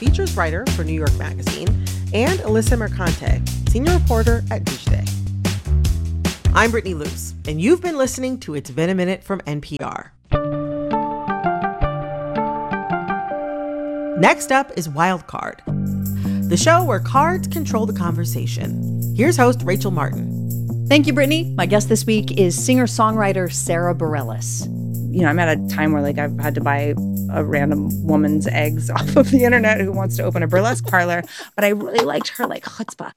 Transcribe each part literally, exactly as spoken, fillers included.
features writer for New York Magazine, and Alyssa Mercante, senior reporter at Digiday. I'm Brittany Luce, and you've been listening to It's Been a Minute from N P R. Next up is Wild Card, the show where cards control the conversation. Here's host Rachel Martin. Thank you, Brittany. My guest this week is singer-songwriter Sara Bareilles. You know, I'm at a time where, like, I've had to buy a random woman's eggs off of the internet who wants to open a burlesque parlor, but I really liked her, like, chutzpah.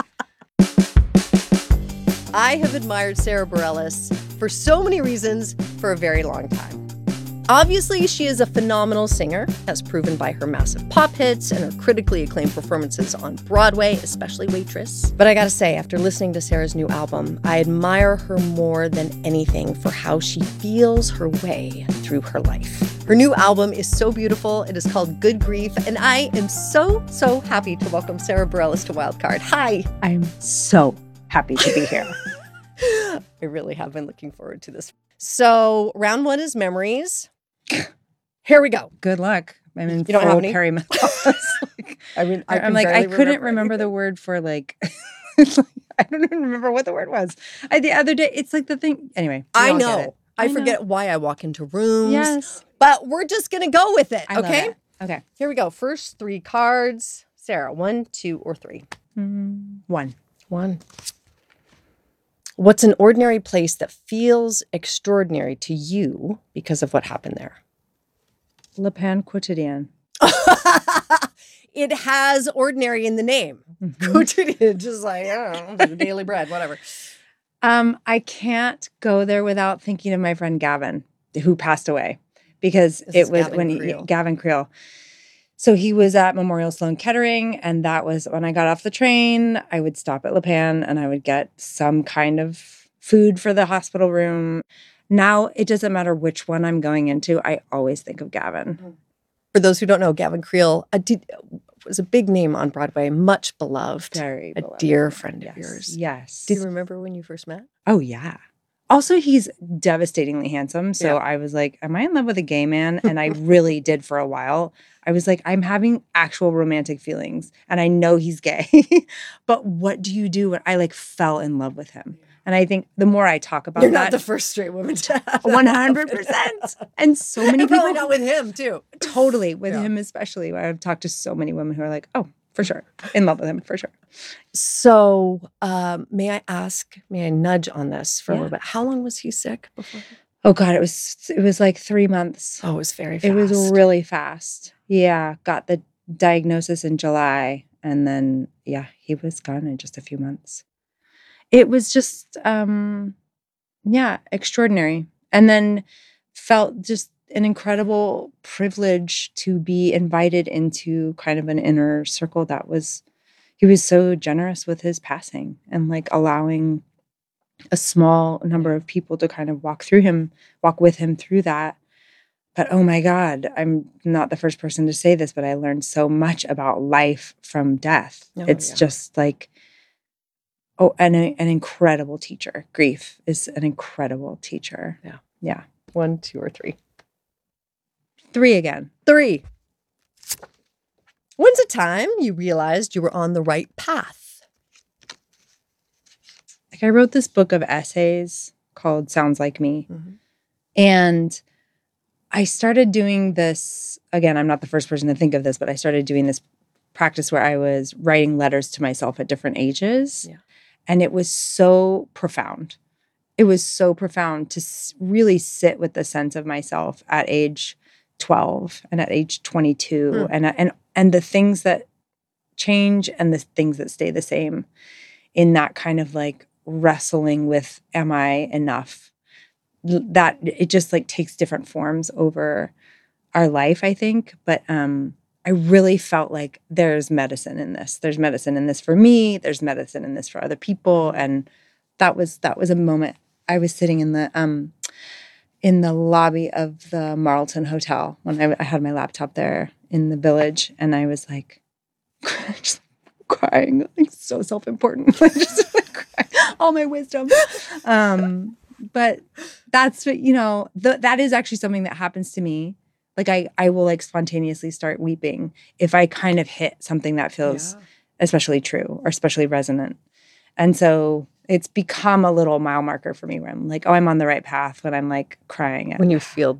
I have admired Sara Bareilles for so many reasons for a very long time. Obviously, she is a phenomenal singer, as proven by her massive pop hits and her critically acclaimed performances on Broadway, especially Waitress. But I gotta say, after listening to Sara's new album, I admire her more than anything for how she feels her way through her life. Her new album is so beautiful. It is called Good Grief, and I am so, so happy to welcome Sara Bareilles to Wildcard. Hi. I'm so happy to be here. I really have been looking forward to this. So, round one is memories. Here we go. Good luck. I'm in You don't full have any? perimenopause. like, I mean, I I'm can like, I barely couldn't remember remember the anything. word for, like, I don't even remember what the word was. I, the other day, it's like the thing. Anyway, we I all get know. it. I, I know. forget why I walk into rooms. Yes. But we're just going to go with it, I love okay? it. Okay. Here we go. First three cards. Sara, one, two, or three? Mm, one. One. What's an ordinary place that feels extraordinary to you because of what happened there? Le Pan Quotidien. It has ordinary in the name. Mhm. Quotidien, just like, I don't know, daily bread, whatever. Um, I can't go there without thinking of my friend Gavin, who passed away, because This it is was Gavin when he, Creel. Gavin Creel. So he was at Memorial Sloan Kettering, and that was when I got off the train. I would stop at Le Pan and I would get some kind of food for the hospital room. Now it doesn't matter which one I'm going into. I always think of Gavin. For those who don't know, Gavin Creel a d- was a big name on Broadway, much beloved. Very a beloved. dear friend Yes. of yours. Yes. Do you remember when you first met? Oh, yeah. Also, he's devastatingly handsome. So Yeah. I was like, am I in love with a gay man? And I really did for a while. I was like, I'm having actual romantic feelings and I know he's gay. But what do you do when I like fell in love with him? And I think the more I talk about You're that, not the first straight woman to have that one hundred percent. And so many And people, probably not with him, too. totally with Yeah. him especially. I've talked to so many women who are like, oh, for sure. In love with him, for sure. So, um, may I ask, may I nudge on this for a Yeah. little bit? How long was he sick before? Oh God, it was, it was like three months. Oh, it was very fast. It was really fast. Yeah. Got the diagnosis in July. And then, yeah, he was gone in just a few months. It was just, um, yeah, extraordinary. And then felt just an incredible privilege to be invited into kind of an inner circle that was, he was so generous with his passing and like allowing a small number of people to kind of walk through him, walk with him through that. But oh my God, I'm not the first person to say this, but I learned so much about life from death. Oh, it's yeah. just like, oh, and a, an incredible teacher. Grief is an incredible teacher. Yeah. Yeah. One, two, or three? Three again. Three. When's a time you realized you were on the right path? Like I wrote this book of essays called Sounds Like Me. Mhm. And I started doing this, again, I'm not the first person to think of this, but I started doing this practice where I was writing letters to myself at different ages. Yeah. And it was so profound. It was so profound to s- really sit with the sense of myself at age twelve and at age twenty-two Hmm. and, and, and the things that change and the things that stay the same in that kind of like wrestling with, am I enough? L- That it just like takes different forms over our life, I think. But um, I really felt like there's medicine in this. There's medicine in this for me. There's medicine in this for other people. And that was that was a moment. I was sitting in the um, in the lobby of the Marlton Hotel when I, I had my laptop there in the Village, and I was like, just crying, like so self-important, like just like crying, all my wisdom. Um, but that's what you know. Th- that is actually something that happens to me Like I, I will like spontaneously start weeping if I kind of hit something that feels Yeah. especially true or especially resonant. And so it's become a little mile marker for me where I'm like, oh, I'm on the right path when I'm like crying at When you feel